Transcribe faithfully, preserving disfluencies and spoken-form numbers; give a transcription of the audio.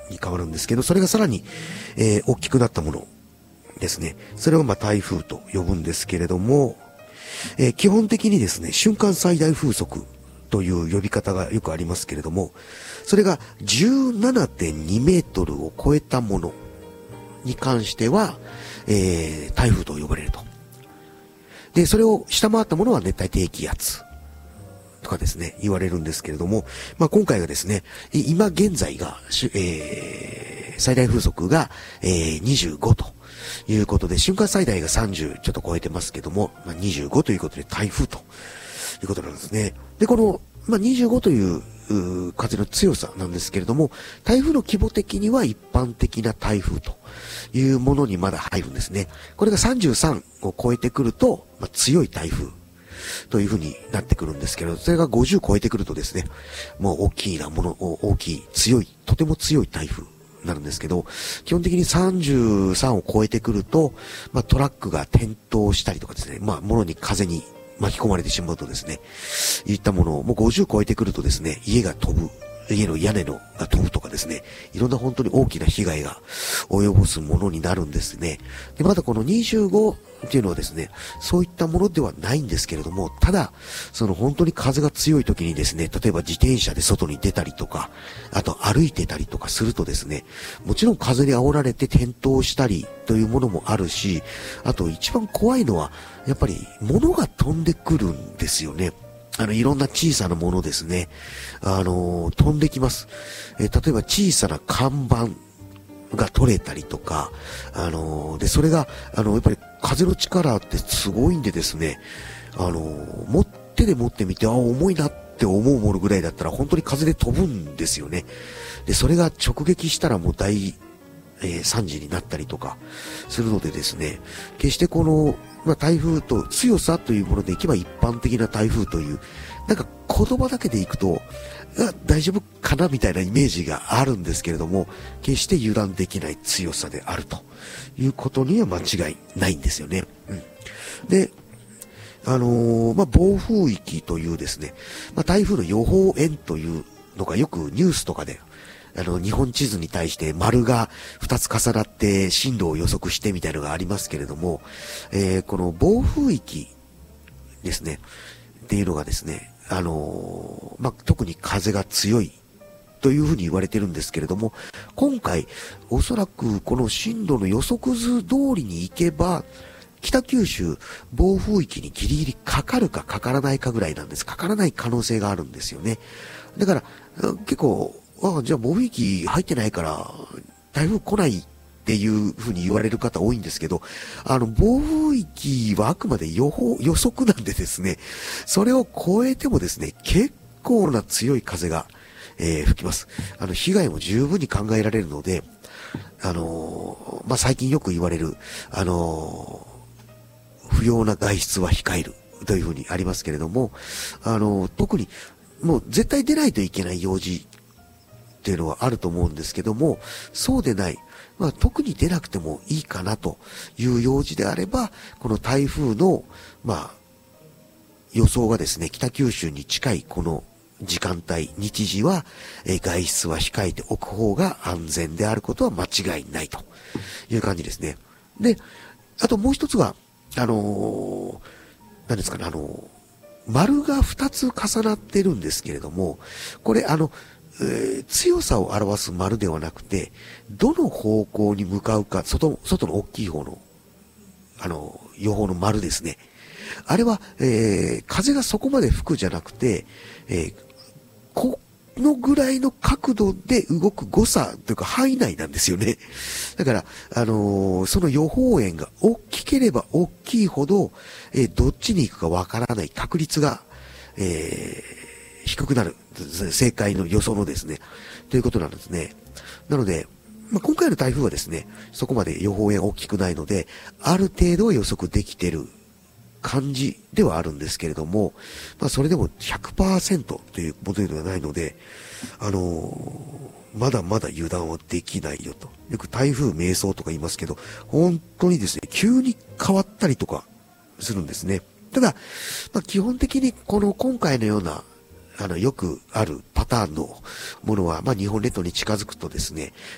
に変わるんですけど、それがさらに、えー、大きくなったものですね。それをまあ台風と呼ぶんですけれども、えー、基本的にですね、瞬間最大風速という呼び方がよくありますけれども、それが じゅうななてんに メートルを超えたものに関しては、えー、台風と呼ばれると。で、それを下回ったものは熱帯低気圧とかですね、言われるんですけれども、まあ、今回がですね、今現在が、えー、最大風速が、えー、にじゅうごということで、瞬間最大がさんじゅうちょっと超えてますけども、まあ、にじゅうごということで台風ということなんですね。で、この、まあ、にじゅうごというう風の強さなんですけれども、台風の規模的には一般的な台風というものにまだ入るんですね。これがさんじゅうさんを超えてくると、まあ、強い台風というふうになってくるんですけど、それがごじゅう超えてくるとですね、もう大きなもの、大きい、強い、とても強い台風になるんですけど、基本的にさんじゅうさんを超えてくると、まあ、トラックが転倒したりとかですね、まあ、物に風に巻き込まれてしまうとですね、いったものを、もうごじゅう超えてくるとですね、家が飛ぶ、家の屋根のが飛ぶとかですね、いろんな本当に大きな被害が及ぼすものになるんですね。で、まだこのにじゅうごっていうのはですね、そういったものではないんですけれども、ただ、その本当に風が強い時にですね、例えば自転車で外に出たりとか、あと歩いてたりとかするとですね、もちろん風に煽られて転倒したりというものもあるし、あと一番怖いのは、やっぱり物が飛んでくるんですよね。あの、いろんな小さなものですね。あのー、飛んできます。えー、例えば小さな看板が取れたりとか、あのー、で、それが、あの、やっぱり風の力ってすごいんでですね、あのー、持ってで持ってみて、あ、重いなって思うものぐらいだったら本当に風で飛ぶんですよね。で、それが直撃したらもう大、えー、惨事になったりとかするのでですね、決してこの、まあ、台風と強さというものでいけば一般的な台風という、なんか言葉だけでいくと、あ、大丈夫かなみたいなイメージがあるんですけれども、決して油断できない強さであるということには間違いないんですよね。うん、で、あのー、まあ、暴風域というですね、まあ、台風の予報円というのがよくニュースとかであの、日本地図に対して丸がふたつ重なって進路を予測してみたいなのがありますけれども、えー、この暴風域ですね、っていうのがですね、あのー、まあ、特に風が強いというふうに言われてるんですけれども、今回、おそらくこの進路の予測図通りに行けば、北九州暴風域にギリギリかかるかかからないかぐらいなんです。かからない可能性があるんですよね。だから、結構、ああ、じゃあ暴風域入ってないから、台風来ないっていうふうに言われる方多いんですけど、あの、暴風域はあくまで予報、予測なんでですね、それを超えてもですね、結構な強い風が、えー、吹きます。あの、被害も十分に考えられるので、あのー、まあ、最近よく言われる、あのー、不要な外出は控えるというふうにありますけれども、あのー、特に、もう絶対出ないといけない用事っていうのはあると思うんですけども、そうでない、まあ、特に出なくてもいいかなという用事であれば、この台風の、まあ、予想がですね、北九州に近いこの時間帯、日時は、えー、外出は控えておく方が安全であることは間違いないという感じですね。で、あともう一つは、あのー、何ですかね、あのー、丸が二つ重なってるんですけれども、これあの、えー、強さを表す丸ではなくて、どの方向に向かうか、外、外の大きい方の、あの、予報の丸ですね。あれは、えー、風がそこまで吹くじゃなくて、えー、このぐらいの角度で動く誤差というか範囲内なんですよね。だから、あのー、その予報円が大きければ大きいほど、えー、どっちに行くかわからない確率が、えー、低くなる。正解の予想のですね。ということなんですね。なので、まあ、今回の台風はですね、そこまで予報円大きくないので、ある程度は予測できてる感じではあるんですけれども、まあ、それでも ひゃくパーセント というモデルではないので、あのー、まだまだ油断はできないよと。よく台風迷走とか言いますけど、本当にですね、急に変わったりとかするんですね。ただ、まあ、基本的にこの今回のようなあの、よくあるパターンのものは、まあ、日本列島に近づくとですね、